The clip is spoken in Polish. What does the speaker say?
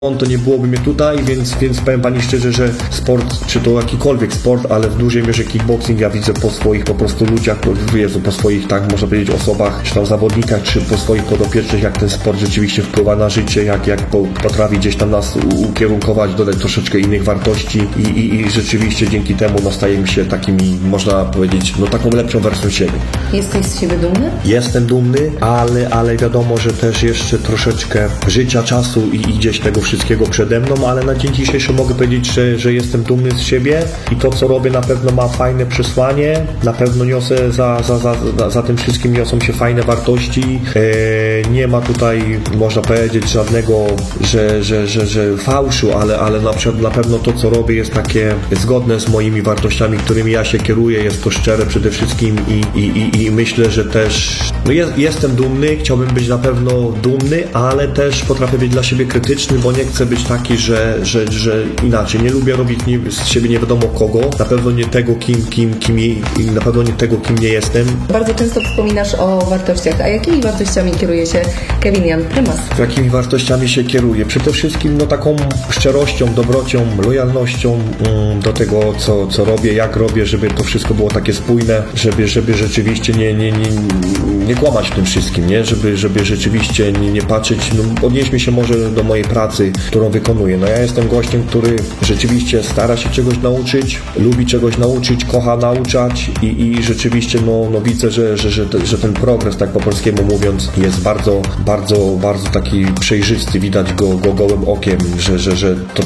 on to nie byłoby mnie tutaj, więc powiem pani szczerze, że sport, czy to jakikolwiek sport, ale w dużej mierze kickboxing ja widzę po swoich po prostu ludziach, po swoich, tak można powiedzieć, osobach, czy tam zawodnikach, czy po swoich podopiecznych, jak ten sport rzeczywiście wpływa na życie, jak potrafi gdzieś tam nas ukierunkować, dodać troszeczkę innych wartości i rzeczywiście dzięki temu stajemy się takimi, można powiedzieć, taką lepszą wersją siebie. Jesteś z siebie dumny? Jestem dumny, ale wiadomo, że też jeszcze troszeczkę życia, czasu i gdzieś tego wszystkiego przede mną, ale na dzień dzisiejszy mogę powiedzieć, że jestem dumny z siebie i to, co robię, na pewno ma fajne przesłanie, na pewno niosę za tym wszystkim niosą się fajne wartości. Nie ma tutaj, można powiedzieć, żadnego, że fałszu, ale na pewno to, co robię, jest takie zgodne z moimi wartościami, którymi ja się kieruję, jest to szczere przede wszystkim i myślę, że też jestem dumny, chciałbym być na pewno dumny, ale też potrafię być dla siebie krytyczny, bo nie chcę być taki, że inaczej. Nie lubię robić z siebie nie wiadomo kogo, na pewno nie tego, na pewno nie tego, kim nie jestem. Bardzo często wspominasz o wartościach, a jakimi wartościami kieruje się Kevin Jan Prymas? Jakimi wartościami się kieruję? Przede wszystkim taką szczerością, dobrocią, lojalnością do tego, co robię, jak robię, żeby to wszystko było takie spójne, żeby rzeczywiście nie kłamać w tym wszystkim, nie? Żeby rzeczywiście nie patrzeć, odnieśmy się może do mojej pracy, którą wykonuję. Ja jestem gościem, który rzeczywiście stara się czegoś nauczyć, lubi czegoś nauczyć, kocha nauczać i rzeczywiście widzę, że ten progres, tak po polskiemu mówiąc, jest bardzo, bardzo, bardzo taki przejrzysty, widać go gołym okiem, że to